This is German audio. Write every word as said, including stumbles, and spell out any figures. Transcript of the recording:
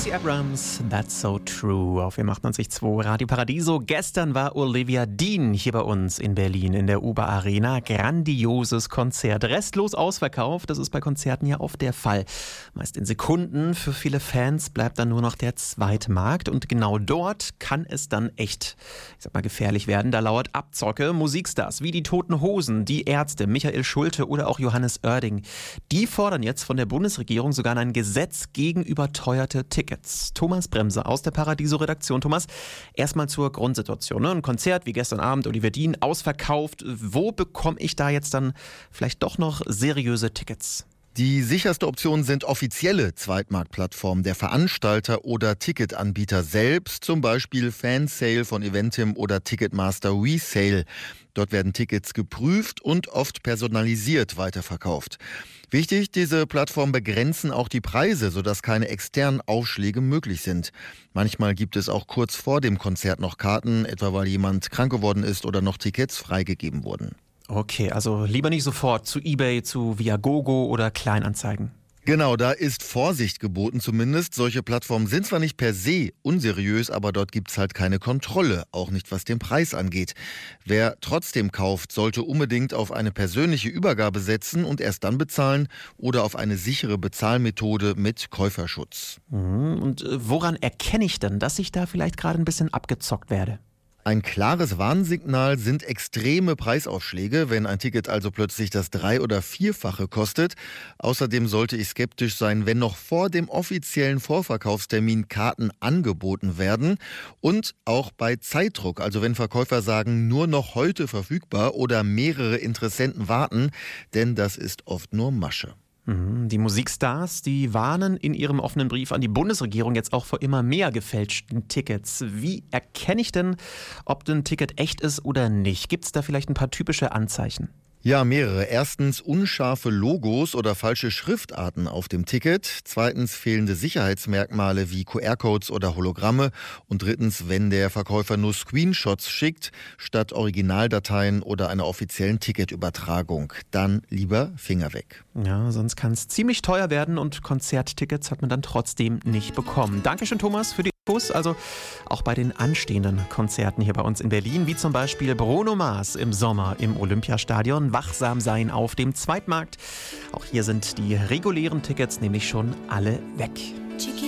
Stacey Abrams, That's So True auf M achtundneunzig Komma zwei Radio Paradiso. Gestern war Olivia Dean hier bei uns in Berlin in der Uber Arena. Grandioses Konzert, restlos ausverkauft. Das ist bei Konzerten ja oft der Fall. Meist in Sekunden. Für viele Fans bleibt dann nur noch der Zweitmarkt. Und genau dort kann es dann echt, ich sag mal, gefährlich werden. Da lauert Abzocke. Musikstars wie die Toten Hosen, die Ärzte, Michael Schulte oder auch Johannes Oerding. Die fordern jetzt von der Bundesregierung sogar ein Gesetz gegen überteuerte Tickets. Thomas Bremser aus der Paradiso-Redaktion. Thomas, erstmal zur Grundsituation. Ne? Ein Konzert wie gestern Abend, Olivia Dean, ausverkauft. Wo bekomme ich da jetzt dann vielleicht doch noch seriöse Tickets? Die sicherste Option sind offizielle Zweitmarktplattformen der Veranstalter oder Ticketanbieter selbst, zum Beispiel Fansale von Eventim oder Ticketmaster Resale. Dort werden Tickets geprüft und oft personalisiert weiterverkauft. Wichtig, diese Plattformen begrenzen auch die Preise, sodass keine externen Aufschläge möglich sind. Manchmal gibt es auch kurz vor dem Konzert noch Karten, etwa weil jemand krank geworden ist oder noch Tickets freigegeben wurden. Okay, also lieber nicht sofort zu eBay, zu Viagogo oder Kleinanzeigen. Genau, da ist Vorsicht geboten zumindest. Solche Plattformen sind zwar nicht per se unseriös, aber dort gibt es halt keine Kontrolle, auch nicht was den Preis angeht. Wer trotzdem kauft, sollte unbedingt auf eine persönliche Übergabe setzen und erst dann bezahlen oder auf eine sichere Bezahlmethode mit Käuferschutz. Und woran erkenne ich denn, dass ich da vielleicht gerade ein bisschen abgezockt werde? Ein klares Warnsignal sind extreme Preisaufschläge, wenn ein Ticket also plötzlich das Drei- oder Vierfache kostet. Außerdem sollte ich skeptisch sein, wenn noch vor dem offiziellen Vorverkaufstermin Karten angeboten werden. Und auch bei Zeitdruck, also wenn Verkäufer sagen, nur noch heute verfügbar oder mehrere Interessenten warten, denn das ist oft nur Masche. Die Musikstars, die warnen in ihrem offenen Brief an die Bundesregierung jetzt auch vor immer mehr gefälschten Tickets. Wie erkenne ich denn, ob ein Ticket echt ist oder nicht? Gibt es da vielleicht ein paar typische Anzeichen? Ja, mehrere. Erstens unscharfe Logos oder falsche Schriftarten auf dem Ticket. Zweitens fehlende Sicherheitsmerkmale wie Q R-Codes oder Hologramme. Und drittens, wenn der Verkäufer nur Screenshots schickt, statt Originaldateien oder einer offiziellen Ticketübertragung. Dann lieber Finger weg. Ja, sonst kann es ziemlich teuer werden und Konzerttickets hat man dann trotzdem nicht bekommen. Dankeschön, Thomas, für die Infos. Also auch bei den anstehenden Konzerten hier bei uns in Berlin, wie zum Beispiel Bruno Mars im Sommer im Olympiastadion. Wachsam sein auf dem Zweitmarkt. Auch hier sind die regulären Tickets nämlich schon alle weg.